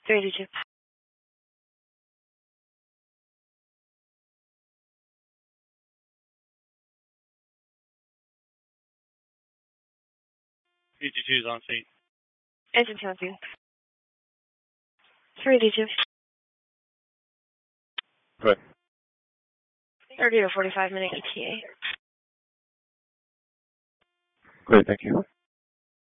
382. 52 is on scene. Engine 2 on scene. 382. Right. 30 to 45 minute ETA. Great, thank you.